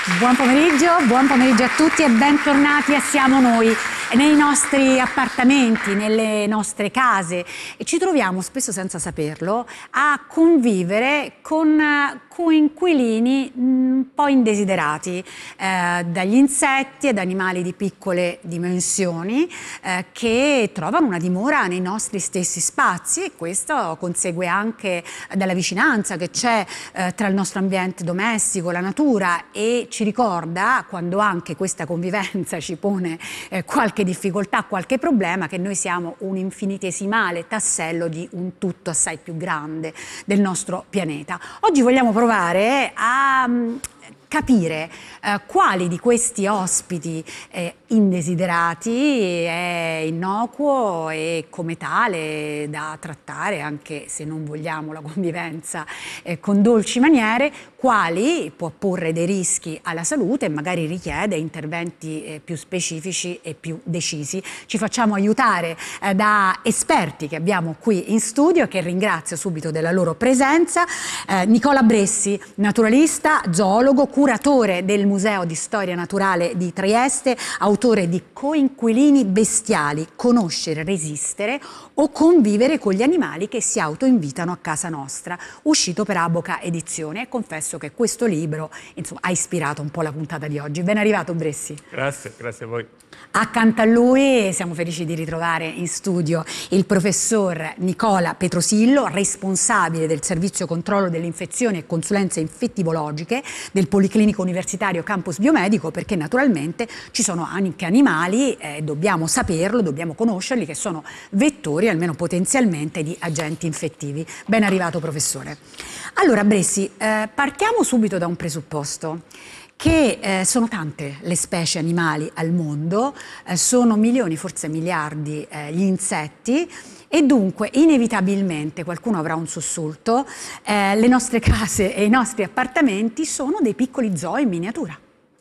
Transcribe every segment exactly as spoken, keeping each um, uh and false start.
Buon pomeriggio, buon pomeriggio a tutti e bentornati a Siamo Noi, nei nostri appartamenti, nelle nostre case, e ci troviamo spesso senza saperlo a convivere con coinquilini un po' indesiderati, eh, dagli insetti ed animali di piccole dimensioni eh, che trovano una dimora nei nostri stessi spazi, e questo consegue anche dalla vicinanza che c'è eh, tra il nostro ambiente domestico, la natura, e ci ricorda, quando anche questa convivenza ci pone eh, qualche difficoltà, qualche problema, che noi siamo un infinitesimale tassello di un tutto assai più grande del nostro pianeta. Oggi vogliamo provare a capire eh, quali di questi ospiti eh, indesiderati è innocuo e come tale da trattare, anche se non vogliamo la convivenza eh, con dolci maniere, quali può porre dei rischi alla salute e magari richiede interventi eh, più specifici e più decisi. Ci facciamo aiutare eh, da esperti che abbiamo qui in studio e che ringrazio subito della loro presenza. Eh, Nicola Bressi, naturalista, zoologo, curatore del Museo di Storia Naturale di Trieste, autore di Coinquilini bestiali, conoscere, resistere o convivere con gli animali che si autoinvitano a casa nostra, uscito per Aboca Edizione, e confesso che questo libro, insomma, ha ispirato un po' la puntata di oggi. Ben arrivato Bressi. Grazie, grazie a voi. Accanto a lui siamo felici di ritrovare in studio il professor Nicola Petrosillo, responsabile del servizio controllo delle infezioni e consulenze infettivologiche del Policlinico Universitario Campus Biomedico, perché naturalmente ci sono anche animali, eh, dobbiamo saperlo, dobbiamo conoscerli, che sono vettori, almeno potenzialmente, di agenti infettivi. Ben arrivato professore. Allora Bressi, eh, partiamo subito da un presupposto, che eh, sono tante le specie animali al mondo, eh, sono milioni, forse miliardi eh, gli insetti, e dunque inevitabilmente qualcuno avrà un sussulto, eh, le nostre case e i nostri appartamenti sono dei piccoli zoo in miniatura.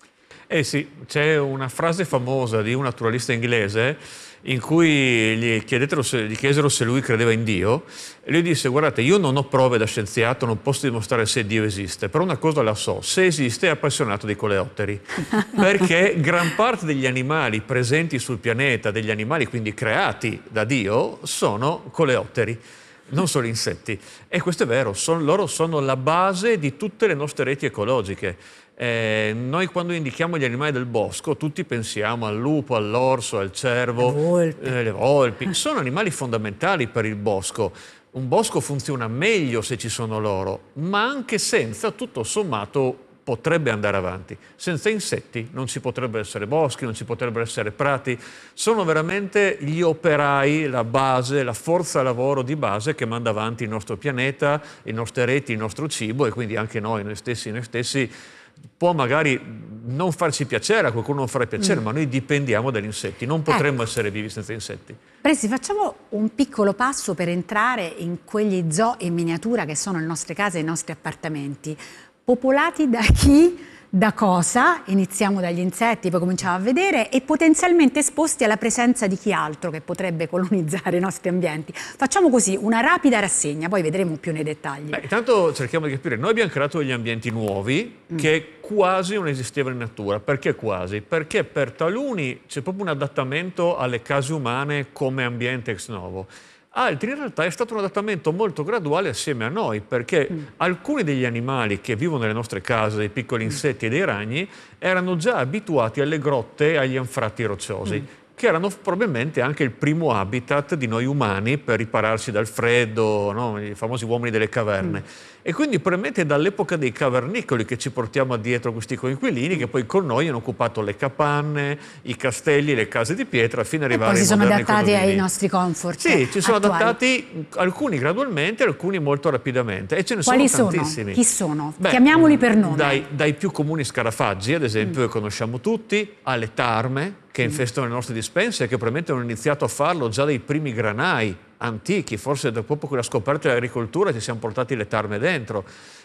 Eh sì, c'è una frase famosa di un naturalista inglese in cui gli, se, gli chiesero se lui credeva in Dio, e lui disse: guardate, io non ho prove da scienziato, non posso dimostrare se Dio esiste, però una cosa la so: se esiste è appassionato di coleotteri, perché gran parte degli animali presenti sul pianeta, degli animali quindi creati da Dio, sono coleotteri, non solo insetti. E questo è vero, son, loro sono la base di tutte le nostre reti ecologiche. Eh, noi quando indichiamo gli animali del bosco tutti pensiamo al lupo, all'orso, al cervo, le volpi. Eh, le volpi. Sono animali fondamentali per il bosco. Un bosco funziona meglio se ci sono loro, ma anche senza, tutto sommato, potrebbe andare avanti. Senza insetti non ci potrebbero essere boschi, non ci potrebbero essere prati. Sono veramente gli operai, la base, la forza lavoro di base che manda avanti il nostro pianeta, le nostre reti, il nostro cibo, e quindi anche noi, noi stessi, noi stessi. Può magari non farci piacere, a qualcuno non farà piacere, mm. ma noi dipendiamo dagli insetti, non potremmo ecco. essere vivi senza insetti. Presi, facciamo un piccolo passo per entrare in quegli zoo in miniatura che sono le nostre case e i nostri appartamenti. Popolati da chi? Da cosa? Iniziamo dagli insetti, poi cominciamo a vedere, e potenzialmente esposti alla presenza di chi altro che potrebbe colonizzare i nostri ambienti. Facciamo così una rapida rassegna, poi vedremo più nei dettagli. Beh, intanto cerchiamo di capire. Noi abbiamo creato degli ambienti nuovi mm. che quasi non esistevano in natura. Perché quasi? Perché per taluni c'è proprio un adattamento alle case umane come ambiente ex novo. Altri in realtà è stato un adattamento molto graduale assieme a noi, perché mm. alcuni degli animali che vivono nelle nostre case, dei piccoli insetti e dei ragni, erano già abituati alle grotte e agli anfratti rocciosi, mm. che erano probabilmente anche il primo habitat di noi umani per ripararsi dal freddo, no? I famosi uomini delle caverne. Mm. E quindi probabilmente è dall'epoca dei cavernicoli che ci portiamo dietro questi coinquilini, che poi con noi hanno occupato le capanne, i castelli, le case di pietra, fino ad arrivare ai moderni condomini. Si sono adattati condomini. ai nostri comfort. Sì, ci sono attuali. adattati alcuni gradualmente, alcuni molto rapidamente. E ce ne Quali sono sono? tantissimi. Chi sono? Beh, chiamiamoli per nome. Dai, dai più comuni scarafaggi, ad esempio, mm. che conosciamo tutti, alle tarme, che infestano le nostre dispense e che probabilmente hanno iniziato a farlo già dai primi granai antichi, forse dopo la scoperta dell'agricoltura ci siamo portati le tarme dentro,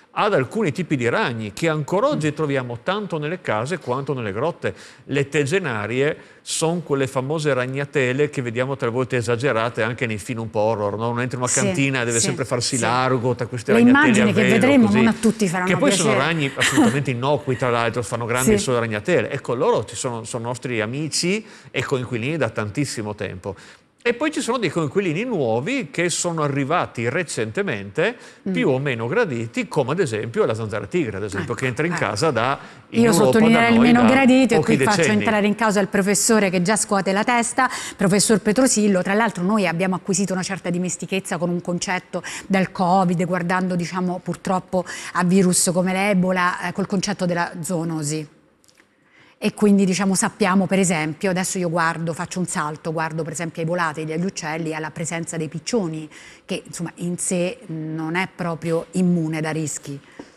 ad alcuni tipi di ragni che ancora oggi troviamo tanto nelle case quanto nelle grotte. Le tegenarie sono quelle famose ragnatele che vediamo tre volte esagerate anche nei film un po' horror, no? Uno entra in una Sì, cantina e deve sì, sempre farsi sì. largo tra queste Le ragnatele immagini a che velo, vedremo così, non a tutti faranno che poi piacere. sono ragni assolutamente innocui, tra l'altro fanno grandi Sì. solo ragnatele. Ecco, loro ci sono, sono nostri amici e coinquilini da tantissimo tempo. E poi ci sono dei coinquilini nuovi che sono arrivati recentemente, mm. più o meno graditi, come ad esempio la zanzara tigre, ad esempio, ecco, che entra in ecco. casa da in Io Europa, sottolineerei il meno gradito e qui decenni. faccio entrare in causa il professore che già scuote la testa, professor Petrosillo. Tra l'altro noi abbiamo acquisito una certa dimestichezza con un concetto del Covid, guardando diciamo purtroppo a virus come l'Ebola, eh, col concetto della zoonosi. E quindi diciamo sappiamo per esempio, adesso io guardo, faccio un salto, guardo per esempio ai volatili, agli uccelli, alla presenza dei piccioni, che insomma in sé non è proprio immune da rischi.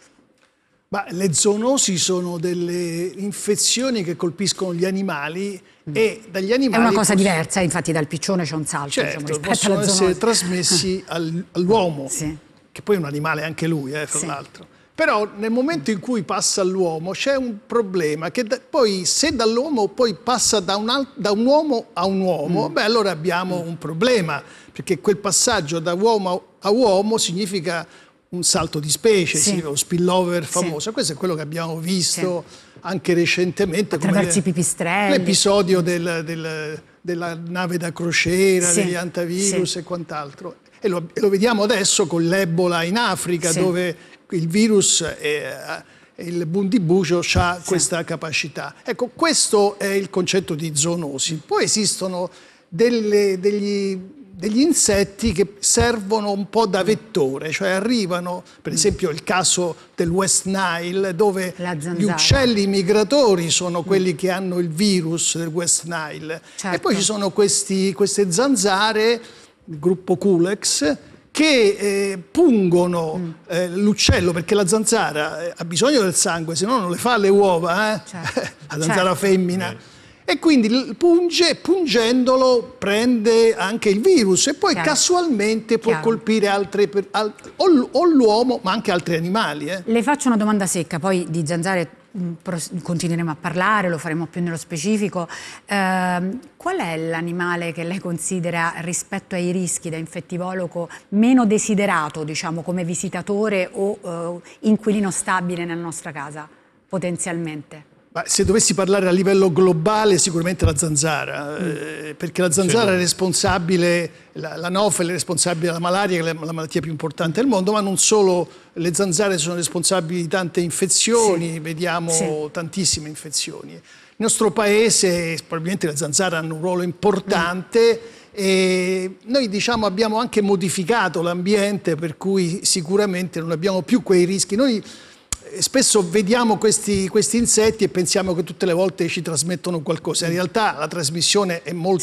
Ma le zoonosi sono delle infezioni che colpiscono gli animali mm. e dagli animali... È una cosa possono... diversa, infatti dal piccione c'è un salto. Certo, diciamo, possono alla essere trasmessi al, all'uomo, sì. che poi è un animale anche lui, eh, fra sì. l'altro. Però nel momento in cui passa all'uomo c'è un problema che da, poi se dall'uomo poi passa da un, da un uomo a un uomo, mm. beh allora abbiamo mm. un problema, perché quel passaggio da uomo a uomo significa un salto di specie, sì. sì, lo spillover famoso. Sì. Questo è quello che abbiamo visto sì. anche recentemente. Attraverso i pipistrelli. L'episodio del, del, della nave da crociera, sì. degli antivirus sì. e quant'altro. E lo, e lo vediamo adesso con l'Ebola in Africa, sì. dove il virus, è, il bundibucio, ha sì. questa capacità. Ecco, questo è il concetto di zoonosi. Poi esistono delle, degli, degli insetti che servono un po' da vettore, cioè arrivano, per esempio il caso del West Nile, dove gli uccelli migratori sono quelli che hanno il virus del West Nile. Certo. E poi ci sono questi, queste zanzare, il gruppo Culex, che eh, pungono mm. eh, l'uccello, perché la zanzara eh, ha bisogno del sangue, se no non le fa le uova, eh? Certo. La zanzara certo. femmina. Mm. E quindi punge, pungendolo prende anche il virus e poi Chiaro. casualmente può Chiaro. colpire altre, al, o, o l'uomo ma anche altri animali. Eh. Le faccio una domanda secca, poi di zanzare continueremo a parlare, lo faremo più nello specifico. Eh, qual è l'animale che lei considera rispetto ai rischi da infettivologo meno desiderato, diciamo, come visitatore o eh, inquilino stabile nella nostra casa, potenzialmente? Ma se dovessi parlare a livello globale, sicuramente la zanzara, mm. eh, perché la zanzara sì. è responsabile, la, l'anofele è responsabile della malaria, che è la malattia più importante del mondo, ma non solo, le zanzare sono responsabili di tante infezioni, sì. vediamo sì. tantissime infezioni. Nel nostro paese probabilmente le zanzare hanno un ruolo importante mm. e noi diciamo abbiamo anche modificato l'ambiente, per cui sicuramente non abbiamo più quei rischi. Noi spesso vediamo questi, questi insetti e pensiamo che tutte le volte ci trasmettono qualcosa. In realtà la trasmissione è molto